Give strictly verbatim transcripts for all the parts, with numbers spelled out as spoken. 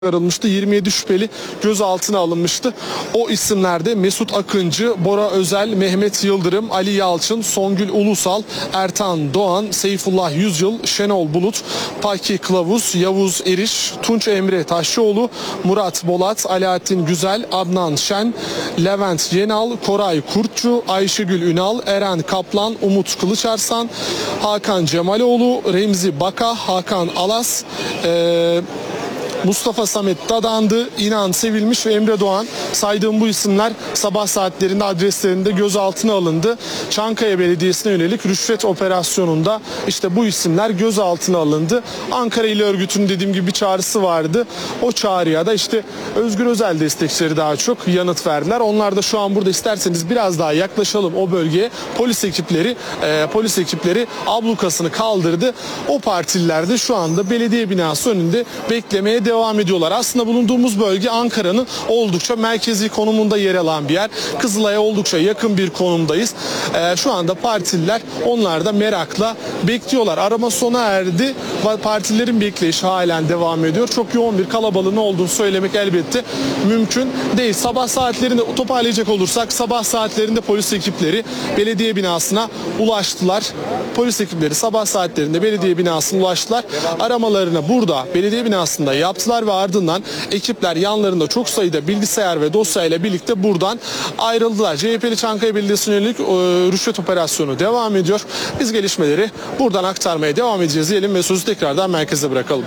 çıkarılmıştı. yirmi yedi şüpheli gözaltına alınmıştı. O isimlerde Mesut Akıncı, Bora Özel, Mehmet Yıldırım, Ali Yalçın, Songül Ulusal, Ertan Doğan, Seyfullah Yüzyıl, Şenol Bulut, Paki Kılavuz, Yavuz Eriş, Tunç Emre Taşçıoğlu, Murat Bolat, Alaaddin Güzel, Adnan Şen, Levent Yenal, Koray Kurtçu, Ayşegül Ünal, Eren Kaplan, Umut Kılıçarslan, Hakan Cemaloğlu, Remzi Baka, Hakan Alas, eee Mustafa Samet Dadandı, İnan Sevilmiş ve Emre Doğan, saydığım bu isimler sabah saatlerinde adreslerinde gözaltına alındı. Çankaya Belediyesi'ne yönelik rüşvet operasyonunda işte bu isimler gözaltına alındı. Ankara İl Örgütü'nün dediğim gibi bir çağrısı vardı. O çağrıya da işte Özgür Özel destekçileri daha çok yanıt verdiler. Onlar da şu an burada, isterseniz biraz daha yaklaşalım o bölgeye. Polis ekipleri e, polis ekipleri ablukasını kaldırdı. O partililer de şu anda belediye binası önünde beklemeye devam ediyorlar. Aslında bulunduğumuz bölge Ankara'nın oldukça merkezi konumunda yer alan bir yer. Kızılay'a oldukça yakın bir konumdayız. Ee, şu anda partililer, onlar da merakla bekliyorlar. Arama sona erdi. Partilerin bekleyişi halen devam ediyor. Çok yoğun bir kalabalığın olduğunu söylemek elbette mümkün değil. Sabah saatlerinde toparlayacak olursak, sabah saatlerinde polis ekipleri belediye binasına ulaştılar. Polis ekipleri sabah saatlerinde belediye binasına ulaştılar. Aramalarını burada belediye binasında yaptılar ve ardından ekipler yanlarında çok sayıda bilgisayar ve dosyayla birlikte buradan ayrıldılar. C H P'li Çankaya Belediyesi'ne yönelik e, rüşvet operasyonu devam ediyor. Biz gelişmeleri buradan aktarmaya devam edeceğiz diyelim ve sözü tekrardan merkeze bırakalım.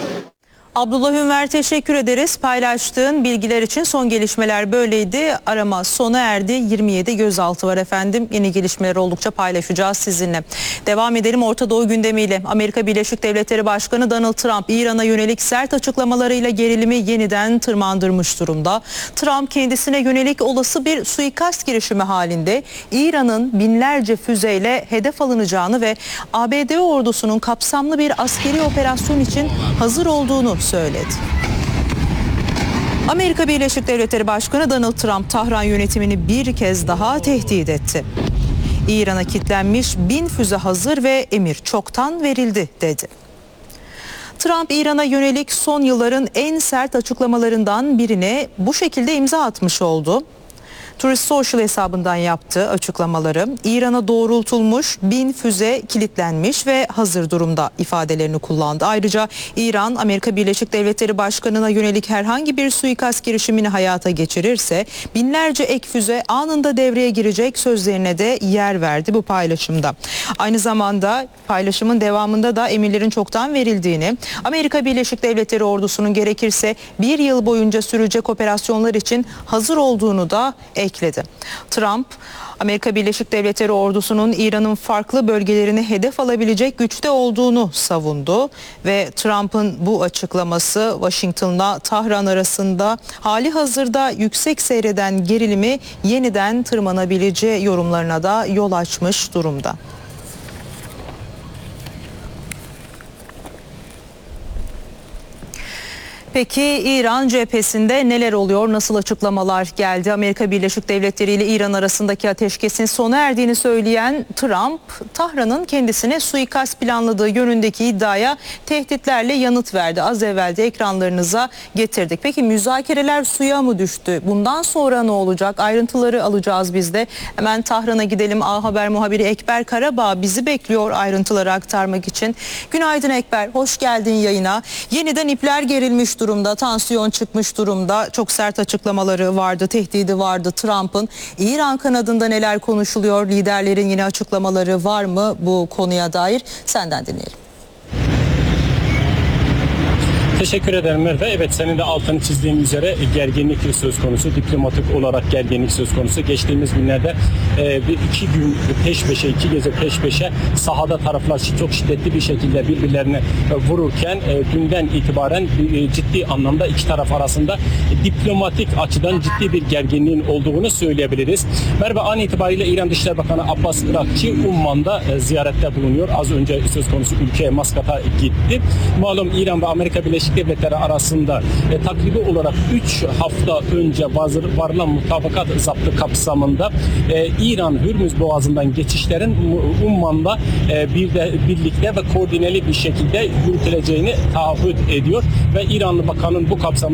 Abdullah Ünver, teşekkür ederiz. Paylaştığın bilgiler için. Son gelişmeler böyleydi. Arama sona erdi. yirmi yedi gözaltı var efendim. Yeni gelişmeler oldukça paylaşacağız sizinle. Devam edelim Orta Doğu gündemiyle. Amerika Birleşik Devletleri Başkanı Donald Trump, İran'a yönelik sert açıklamalarıyla gerilimi yeniden tırmandırmış durumda. Trump kendisine yönelik olası bir suikast girişimi halinde İran'ın binlerce füzeyle hedef alınacağını ve A B D ordusunun kapsamlı bir askeri operasyon için hazır olduğunu söyledi. Amerika Birleşik Devletleri Başkanı Donald Trump, Tahran yönetimini bir kez daha tehdit etti. İran'a kilitlenmiş bin füze hazır ve emir çoktan verildi dedi. Trump, İran'a yönelik son yılların en sert açıklamalarından birine bu şekilde imza atmış oldu. Truth Social hesabından yaptığı açıklamaları, İran'a doğrultulmuş bin füze kilitlenmiş ve hazır durumda ifadelerini kullandı. Ayrıca İran, Amerika Birleşik Devletleri Başkanı'na yönelik herhangi bir suikast girişimini hayata geçirirse binlerce ek füze anında devreye girecek sözlerine de yer verdi bu paylaşımda. Aynı zamanda paylaşımın devamında da emirlerin çoktan verildiğini, Amerika Birleşik Devletleri ordusunun gerekirse bir yıl boyunca sürecek operasyonlar için hazır olduğunu da ekledi. Trump, Amerika Birleşik Devletleri ordusunun İran'ın farklı bölgelerini hedef alabilecek güçte olduğunu savundu ve Trump'ın bu açıklaması Washington'la Tahran arasında hali hazırda yüksek seyreden gerilimi yeniden tırmanabileceği yorumlarına da yol açmış durumda. Peki İran cephesinde neler oluyor? Nasıl açıklamalar geldi? Amerika Birleşik Devletleri ile İran arasındaki ateşkesin sona erdiğini söyleyen Trump, Tahran'ın kendisine suikast planladığı yönündeki iddiaya tehditlerle yanıt verdi. Az evvel de ekranlarınıza getirdik. Peki müzakereler suya mı düştü? Bundan sonra ne olacak? Ayrıntıları alacağız biz de. Hemen Tahran'a gidelim. A Haber muhabiri Ekber Karabağ bizi bekliyor ayrıntıları aktarmak için. Günaydın Ekber, hoş geldin yayına. Yeniden ipler gerilmiş durumda. durumda, tansiyon çıkmış durumda. Çok sert açıklamaları vardı, tehdidi vardı Trump'ın. İran kanadında neler konuşuluyor? Liderlerin yine açıklamaları var mı bu konuya dair? Senden dinleyelim. Teşekkür ederim Merve. Evet, senin de altını çizdiğin üzere gerginlik söz konusu, diplomatik olarak gerginlik söz konusu. Geçtiğimiz günlerde e, bir iki gün peş peşe, iki gece peş peşe sahada taraflar çok şiddetli bir şekilde birbirlerini e, vururken e, dünden itibaren e, ciddi anlamda iki taraf arasında e, diplomatik açıdan ciddi bir gerginliğin olduğunu söyleyebiliriz. Merve, an itibariyle İran Dışişleri Bakanı Abbas Irakçı Umman'da e, ziyarette bulunuyor. Az önce söz konusu ülkeye Maskat'a gitti. Malum İran ve Amerika Birleşik Birleşik Devletleri arasında e, takribi olarak üç hafta önce vazır, varılan mutabakat zaptı kapsamında e, İran Hürmüz Boğazı'ndan geçişlerin Umman'la e, bir de birlikte ve koordineli bir şekilde yürütüleceğini taahhüt ediyor ve İranlı Bakan'ın bu kapsamda